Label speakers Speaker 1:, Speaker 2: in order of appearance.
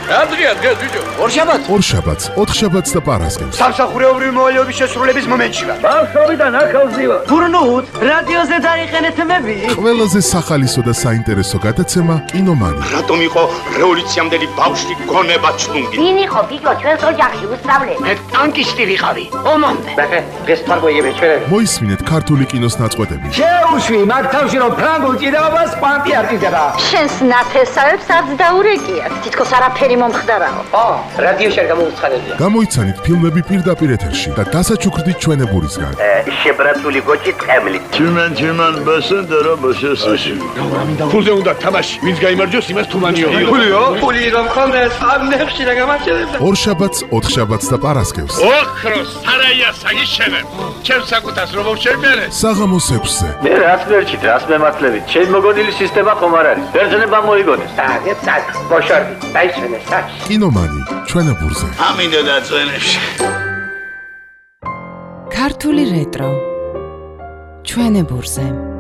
Speaker 1: დღეს ბიჭო.
Speaker 2: ორშაბათს, ოთხშაბათს და პარასკევს.
Speaker 3: სამსახურეობრივი მოვალეობის შესრულების მომენტში ვარ.
Speaker 4: ბავშვობიდან ახალზი ვარ.
Speaker 5: გურნუთ, რადიოზე დაიყენეთ მები.
Speaker 2: ყველაზე სახალისო და საინტერესო გადაცემა კინომანი.
Speaker 3: რატომ იყო რევოლუციამდელი ბავშვი გონება ჩუნგი?
Speaker 6: ვინ იყო ბიჭო ჩვენს ოჯახში უსწავლე?
Speaker 3: მე ტანკისტი ვიყავი.
Speaker 5: ომამდე.
Speaker 4: დღეს თარგოიები ჩვენები.
Speaker 2: მოისმინეთ ქართული კინოს ნაწყვეტები.
Speaker 4: შეუშვი მაგ თავში რომ ფრანგულ ჭიდაობას პანტი არ ჭიდება.
Speaker 6: შენს ნათესავებს არც დაურეკიათ. თითქოს არაფერი მომხდარაო.
Speaker 4: რადიოში არ გამოუცხადებია.
Speaker 2: გამოიცანით ფილმები პირდაპირ ეთერში და დასაჩუქრდით ჩვენებურისგან.
Speaker 4: შებრაცული გოჭი ტყემლით.
Speaker 7: Чиман басендера басесაში.
Speaker 1: ფულზე უნდა თამაში. ვინც გაიმარჯვოს, იმას თუმანიო.
Speaker 5: ფული რომ ხონდეს, ამნებში რა გამარჯვებდა.
Speaker 2: ორშაბათს, ოთხშაბათს და პარასკევს.
Speaker 1: ოქროს სარაია საგიშენებ. ჩემს საკუთას რომ შევმერე.
Speaker 2: საღამოს 6-ზე.
Speaker 7: მე რაც მერჩით, რას მემართლებით. ჩემ მოგონილი სისტემა ხომ არ არის. ბერძნება მოიგონეს.
Speaker 4: აგეთ საკ, ბოშორდი, დაისვენე საკ.
Speaker 2: კინომანი, ჩვენებურზე.
Speaker 1: ამინდა დაწვენებში.
Speaker 8: ქართული რეტრო ჩვენებურზე.